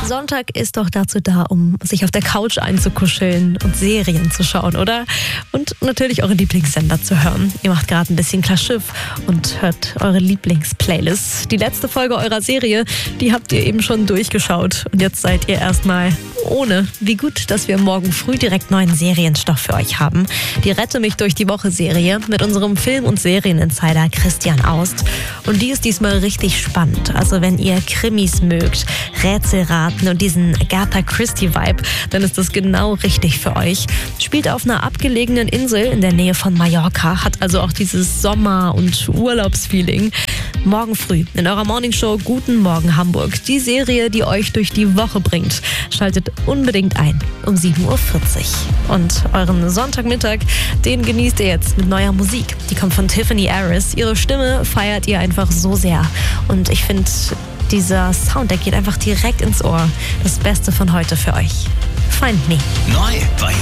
Sonntag ist doch dazu da, um sich auf der Couch einzukuscheln und Serien zu schauen, oder? Und natürlich eure Lieblingssender zu hören. Ihr macht gerade ein bisschen klar Schiff und hört eure Lieblingsplaylist. Die letzte Folge eurer Serie, die habt ihr eben schon durchgeschaut. Und jetzt seid ihr erstmal ohne. Wie gut, dass wir morgen früh direkt neuen Serienstoff für euch haben. Die Rette mich durch die Woche-Serie mit unserem Film- und Serieninsider Christian Aust. Und die ist diesmal richtig spannend. Also wenn ihr Krimis mögt, Rätselraten und diesen Agatha Christie-Vibe, dann ist das genau richtig für euch. Spielt auf einer abgelegenen Insel in der Nähe von Mallorca, hat also auch dieses Sommer- und Urlaubsfeeling. Morgen früh in eurer Morningshow Guten Morgen Hamburg. Die Serie, die euch durch die Woche bringt. Schaltet unbedingt ein um 7.40 Uhr. Und euren Sonntagmittag, den genießt ihr jetzt mit neuer Musik. Die kommt von Tiffany Harris. Ihre Stimme feiert ihr einfach so sehr. Und ich finde, dieser Sound, der geht einfach direkt ins Ohr. Das Beste von heute für euch. Find Me. Neu bei